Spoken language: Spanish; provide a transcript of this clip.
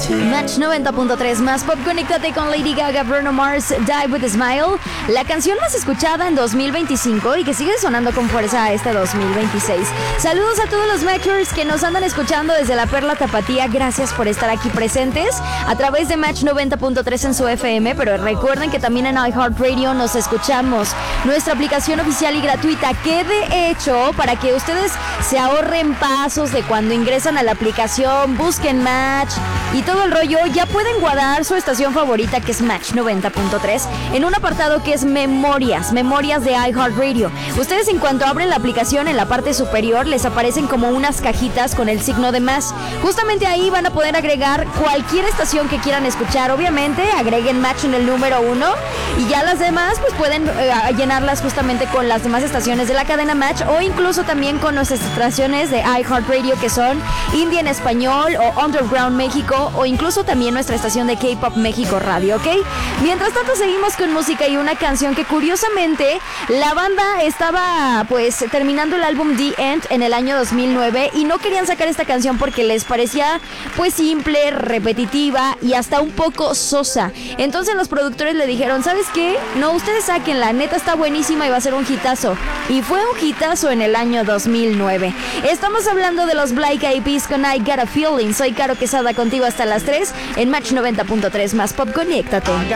Match 90.3 más pop, conéctate con Lady Gaga, Bruno Mars, Die With A Smile, la canción más escuchada en 2025 y que sigue sonando con fuerza este 2026. Saludos a todos los Matchers que nos andan escuchando desde la Perla Tapatía, gracias por estar aquí presentes a través de Match 90.3 en su FM, pero recuerden que también en iHeartRadio nos escuchamos, nuestra aplicación oficial y gratuita, que de hecho, para que ustedes se ahorren pasos de cuando ingresan a la aplicación, busquen Match y todo el rollo, ya pueden guardar su estación favorita, que es Match 90.3, en un apartado que es Memorias de iHeartRadio. Ustedes, en cuanto abren la aplicación, en la parte superior les aparecen como unas cajitas con el signo de más. Justamente ahí van a poder agregar cualquier estación que quieran escuchar. Obviamente agreguen Match en el número 1 y ya las demás pues pueden llenarlas justamente con las demás estaciones de la cadena Match, o incluso también con nuestras estaciones de iHeartRadio, que son Indie en Español o Underground México, o incluso también nuestra estación de K-Pop México Radio, ¿ok? Mientras tanto seguimos con música y una canción que curiosamente la banda estaba pues terminando el álbum The End en el año 2009 y no querían sacar esta canción porque les parecía pues simple, repetitiva y hasta un poco sosa. Entonces los productores le dijeron, ¿sabes qué? No, ustedes sáquenla, neta está buenísima y va a ser un hitazo. Y fue un hitazo en el año 2009. Estamos hablando de los Black Eyed Peas con I Got a Feeling. Soy Caro Quesada contigo hasta las 3 en Match 90.3 más pop, conéctate.